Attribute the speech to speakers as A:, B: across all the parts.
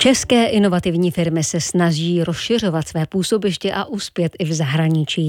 A: České inovativní firmy se snaží rozšiřovat své působiště a uspět i v zahraničí.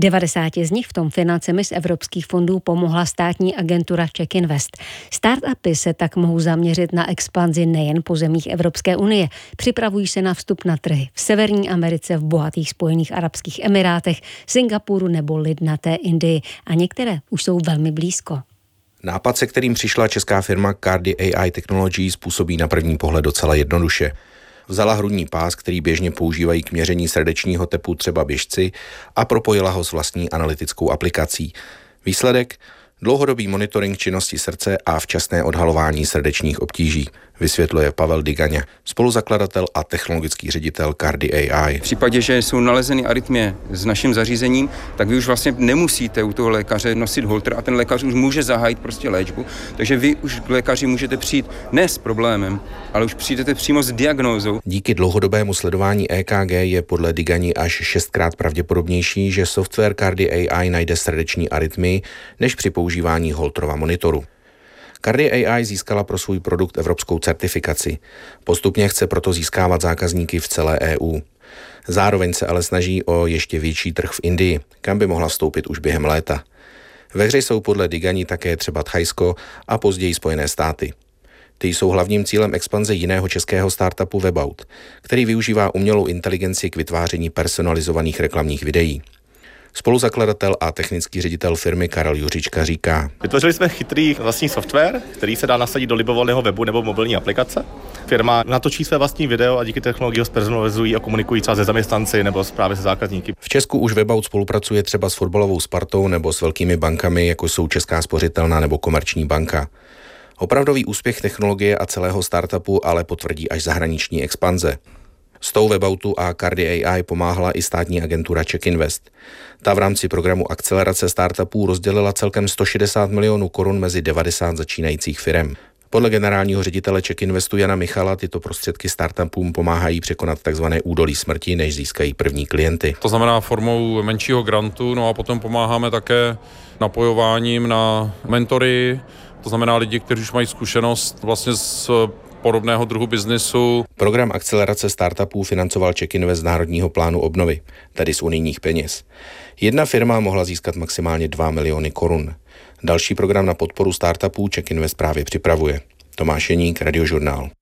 A: 90 z nich v tom financemi z evropských fondů pomohla státní agentura CzechInvest. Startupy se tak mohou zaměřit na expanzi nejen po zemích Evropské unie. Připravují se na vstup na trhy v Severní Americe, v bohatých Spojených arabských emirátech, Singapuru nebo lidnaté Indii. A některé už jsou velmi blízko.
B: Nápad, se kterým přišla česká firma Cardi AI Technologies, působí na první pohled docela jednoduše. Vzala hrudní pás, který běžně používají k měření srdečního tepu třeba běžci, a propojila ho s vlastní analytickou aplikací. Výsledek? Dlouhodobý monitoring činnosti srdce a včasné odhalování srdečních obtíží, vysvětluje Pavel Digaňa, spoluzakladatel a technologický ředitel Cardi AI.
C: V případě, že jsou nalezeny arytmie s naším zařízením, tak vy už vlastně nemusíte u toho lékaře nosit holter a ten lékař už může zahájit prostě léčbu. Takže vy už k lékaři můžete přijít ne s problémem, ale už přijdete přímo s diagnózou.
B: Díky dlouhodobému sledování EKG je podle Digani až 6krát pravděpodobnější, že software Cardi AI najde srdeční arytmii, než při používání holtrova monitoru. Cardi AI získala pro svůj produkt evropskou certifikaci. Postupně chce proto získávat zákazníky v celé EU. Zároveň se ale snaží o ještě větší trh v Indii, kam by mohla vstoupit už během léta. Ve hře jsou podle Digani také třeba Thajsko a později Spojené státy. Ty jsou hlavním cílem expanze jiného českého startupu Webout, který využívá umělou inteligenci k vytváření personalizovaných reklamních videí. Spoluzakladatel a technický ředitel firmy Karel Juřička říká:
D: Vytvořili jsme chytrý vlastní software, který se dá nasadit do libovolného webu nebo mobilní aplikace. Firma natočí své vlastní video a díky technologii ho zpersonalizují a komunikují třeba se zaměstnanci nebo právě se zákazníky.
B: V Česku už Webout spolupracuje třeba s fotbalovou Spartou nebo s velkými bankami, jako jsou Česká spořitelna nebo Komerční banka. Opravdový úspěch technologie a celého startupu ale potvrdí až zahraniční expanze. S tou Weboutu a Cardi AI pomáhala i státní agentura CzechInvest. Ta v rámci programu akcelerace startupů rozdělila celkem 160 milionů korun mezi 90 začínajících firem. Podle generálního ředitele CzechInvestu Jana Michala tyto prostředky startupům pomáhají překonat tzv. Údolí smrti, než získají první klienty.
E: To znamená formou menšího grantu, no a potom pomáháme také napojováním na mentory, to znamená lidi, kteří už mají zkušenost vlastně z podobného druhu biznesu.
B: Program akcelerace startupů financoval CzechInvest z Národního plánu obnovy, tedy z unijních peněz. Jedna firma mohla získat maximálně 2 miliony korun. Další program na podporu startupů CzechInvest právě připravuje. Tomáš Jeník, Radiožurnál.